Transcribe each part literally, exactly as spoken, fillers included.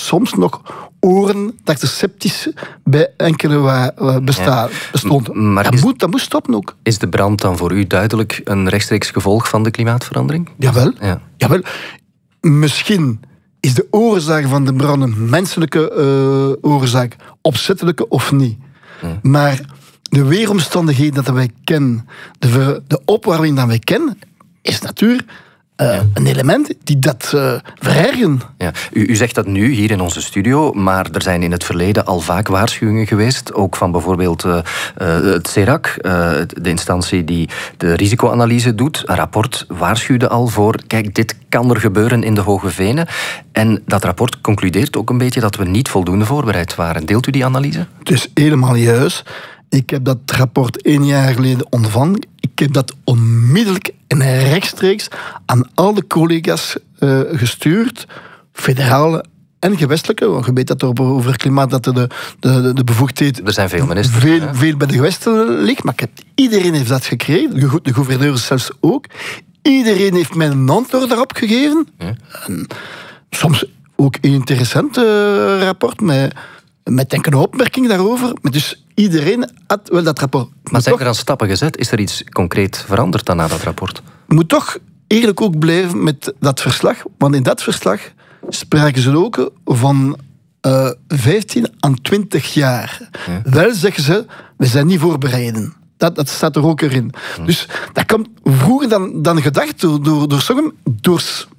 soms nog horen dat er sceptisch bij enkele uh, bestaan, ja. bestond. Maar dat, is, moet, dat moet stoppen ook. Is de brand dan voor u duidelijk een rechtstreeks gevolg van de klimaatverandering? Jawel. Ja. Jawel. Misschien is de oorzaak van de brand een menselijke uh, oorzaak, opzettelijke of niet. Ja. Maar de weeromstandigheden dat wij kennen, de, de opwarming dat wij kennen, is natuurlijk uh, ja. een element die dat uh, verergen. Ja. U, u zegt dat nu, hier in onze studio, maar er zijn in het verleden al vaak waarschuwingen geweest, ook van bijvoorbeeld uh, uh, het C E R A C, uh, de instantie die de risicoanalyse doet. Een rapport waarschuwde al voor, kijk, dit kan er gebeuren in de Hoge Venen. En dat rapport concludeert ook een beetje dat we niet voldoende voorbereid waren. Deelt u die analyse? Het is helemaal juist. Ik heb dat rapport één jaar geleden ontvangen. Ik heb dat onmiddellijk en rechtstreeks aan al de collega's uh, gestuurd, federale en gewestelijke. Want je weet dat er over klimaat dat de, de, de bevoegdheid er zijn veel ministers, veel, ja. veel bij de gewesten ligt. Maar ik heb, iedereen heeft dat gekregen, de gouverneurs zelfs ook. Iedereen heeft mij een antwoord daarop gegeven. Ja. En soms ook een interessant uh, rapport met, met enkele opmerkingen daarover. Maar dus iedereen had wel dat rapport. Maar, maar zijn toch, er dan stappen gezet? Is er iets concreet veranderd dan na dat rapport? Je moet toch eerlijk ook blijven met dat verslag. Want in dat verslag spraken ze ook van uh, vijftien à twintig jaar. Ja. Wel zeggen ze, we zijn niet voorbereid. Dat, dat staat er ook erin. Hm. Dus dat komt vroeger dan, dan gedacht door, door, door sommigen, door,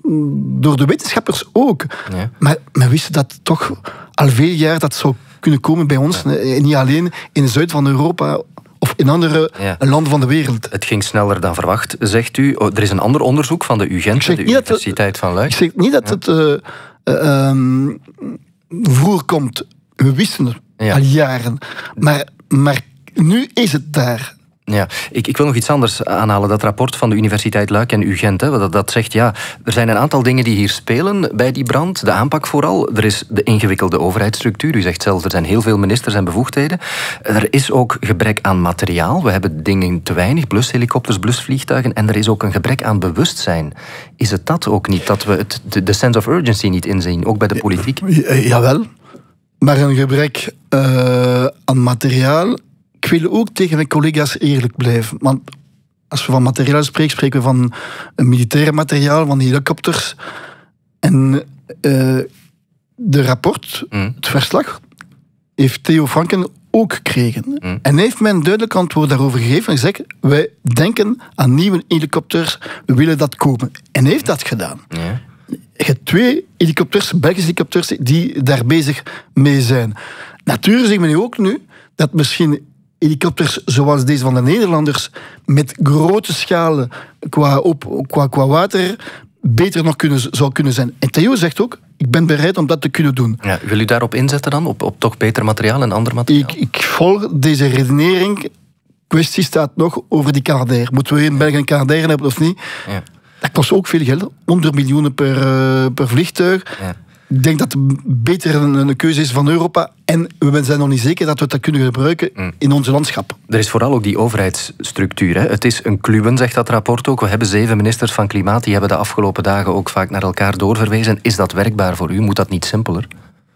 door de wetenschappers ook. Ja. Maar men wist dat toch al veel jaar dat zou kunnen komen bij ons. Ja. En niet alleen in het zuiden van Europa of in andere ja. landen van de wereld. Het ging sneller dan verwacht, zegt u. Oh, er is een ander onderzoek van de U Gent, de Universiteit het, van Luik. Ik zeg niet dat ja. het uh, uh, um, vroeger komt. We wisten het ja. al jaren. Maar, maar nu is het daar. Ja, ik, ik wil nog iets anders aanhalen. Dat rapport van de Universiteit Luik en U Gent, hè, dat, dat zegt, ja, er zijn een aantal dingen die hier spelen bij die brand. De aanpak vooral. Er is de ingewikkelde overheidsstructuur. U zegt zelf, er zijn heel veel ministers en bevoegdheden. Er is ook gebrek aan materiaal. We hebben dingen te weinig, blushelikopters, blusvliegtuigen. En er is ook een gebrek aan bewustzijn. Is het dat ook niet? Dat we het, de, de sense of urgency niet inzien, ook bij de politiek? Ja, jawel. Maar een gebrek uh, aan materiaal. Ik wil ook tegen mijn collega's eerlijk blijven. Want als we van materiaal spreken, spreken we van militair materiaal, van helikopters. En uh, de rapport, mm. het verslag, heeft Theo Franken ook gekregen. Mm. En hij heeft mij een duidelijk antwoord daarover gegeven. Hij zegt, wij denken aan nieuwe helikopters, we willen dat kopen. En hij heeft dat gedaan. Yeah. Je hebt twee helikopters, Belgische helikopters, die daar bezig mee zijn. Natuurlijk zeggen we nu ook nu dat misschien helikopters zoals deze van de Nederlanders met grote schalen qua, op, qua, qua water beter nog kunnen, zou kunnen zijn. En Theo zegt ook, ik ben bereid om dat te kunnen doen. Ja, wil u daarop inzetten dan? Op, op toch beter materiaal en ander materiaal? Ik, ik volg deze redenering. Kwestie staat nog over die Canadair. Moeten we in België een Canadair hebben of niet? Ja. Dat kost ook veel geld. honderd miljoen per, uh, per vliegtuig. Ja. Ik denk dat het beter een, een keuze is van Europa. En we zijn nog niet zeker dat we dat kunnen gebruiken mm. in ons landschap. Er is vooral ook die overheidsstructuur. Hè. Het is een kluwen, zegt dat rapport ook. We hebben zeven ministers van Klimaat. Die hebben de afgelopen dagen ook vaak naar elkaar doorverwezen. Is dat werkbaar voor u? Moet dat niet simpeler?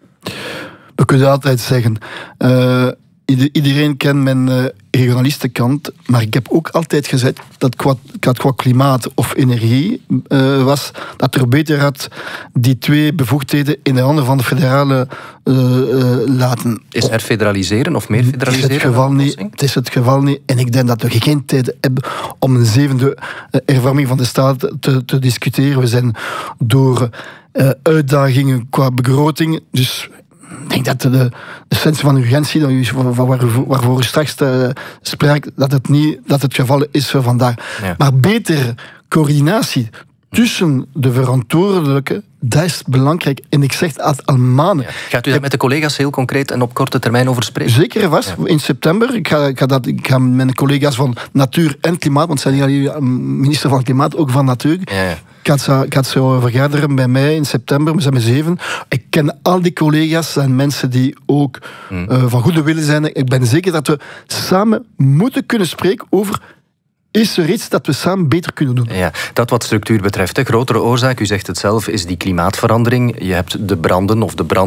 We kunnen altijd zeggen... Uh, Iedereen kent mijn uh, regionalistenkant, maar ik heb ook altijd gezegd dat qua, qua klimaat of energie uh, was, dat er beter had die twee bevoegdheden in de handen van de federale uh, uh, laten. Is er federaliseren of meer federaliseren? Het is het geval niet. Het is het geval niet. En ik denk dat we geen tijd hebben om een zevende uh, hervorming van de staat te, te discussiëren. We zijn door uh, uitdagingen qua begroting, dus... Ik denk dat de, de sensie van urgentie, waar, waarvoor u straks uh, sprak, dat het niet dat het geval is voor vandaag. Ja. Maar betere coördinatie tussen de verantwoordelijken, dat is belangrijk. En ik zeg het al maanden. Ja. Gaat u daar met de collega's heel concreet en op korte termijn over spreken? Zeker en vast. Ja. In september. Ik ga, ik, ga dat, ik ga met mijn collega's van Natuur en Klimaat, want ze zijn niet alleen minister van Klimaat, ook van Natuur. Ja, ja. Ik had, ze, ik had ze vergaderen bij mij in september, we zijn met zeven. Ik ken al die collega's, zijn mensen die ook hmm. uh, van goede willen zijn. Ik ben zeker dat we samen moeten kunnen spreken over... Is er iets dat we samen beter kunnen doen? Ja, dat wat structuur betreft. De grotere oorzaak, u zegt het zelf, is die klimaatverandering. Je hebt de branden of de brand